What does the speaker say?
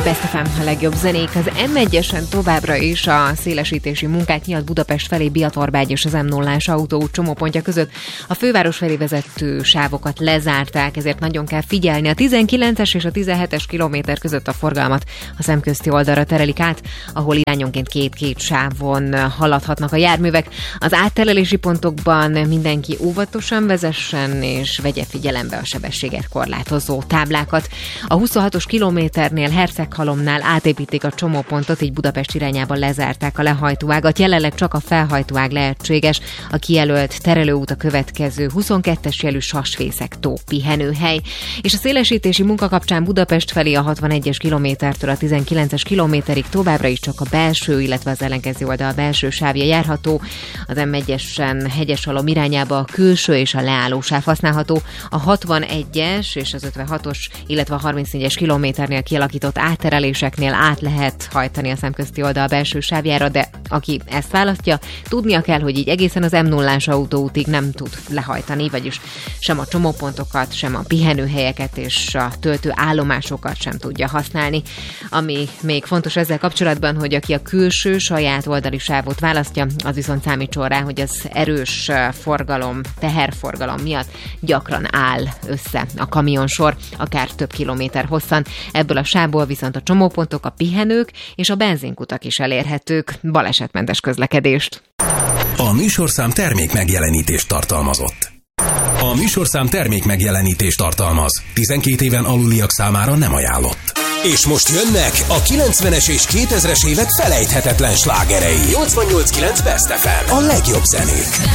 Best FM a legjobb zenék. Az M1-esen továbbra is a szélesítési munkát nyílt Budapest felé Biatorbágy és az M0-ás autóút csomópontja között. A főváros felé vezető sávokat lezárták, ezért nagyon kell figyelni. A 19-es és a 17-es kilométer között a forgalmat a szemközti oldalra terelik át, ahol irányonként két sávon haladhatnak a járművek. Az áttelelési pontokban mindenki óvatosan vezessen és vegye figyelembe a sebességet korlátozó táblákat. A 26-os kilométernél Herceghalomnál átépítik a csomópontot, így Budapest irányában lezárták a lehajtóágat. Jelenleg csak a felhajtóág lehetséges, a kijelölt terelőút a következő 22-es jelű Sasfészek-tó pihenőhely. És a szélesítési munka kapcsán Budapest felé a 61-es kilométertől a 19-es kilométerig továbbra is csak a belső, illetve az ellenkező oldal belső sávja járható. Az M1-esen Hegyesalom irányába a külső és a leálló sáv használható. A 61-es és az 56-os, illetve a 34-es kilométernél kialakított áttereléseknél át lehet hajtani a szemközti oldal belső sávjára, de aki ezt választja, tudnia kell, hogy így egészen az M0-ás autóútig nem tud lehajtani, vagyis sem a csomópontokat, sem a pihenőhelyeket és a töltőállomásokat sem tudja használni. Ami még fontos ezzel kapcsolatban, hogy aki a külső saját oldali sávot választja, az viszont számítson rá, hogy az erős forgalom, teherforgalom miatt gyakran áll össze a kamionsor, akár több kilométer hosszan. Ebből a sávból viszont a csomópontok, a pihenők és a benzinkutak is elérhetők. Balesetmentes közlekedést. A műsorszám termék megjelenítést tartalmazott. A műsorszám termék megjelenítést tartalmaz. 12 éven aluliak számára nem ajánlott. És most jönnek a 90-es és 2000-es évek felejthetetlen slágerei. 88.9 Best FM. A legjobb zenék.